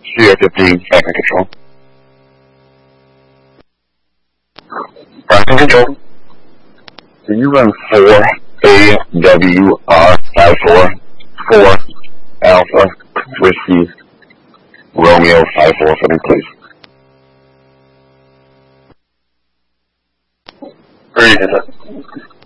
Sierra 15, Falcon Control. Falcon Control. Can you run 4AWR54 4 Alpha Whiskey Romeo 54 for me, please? Ready, is it?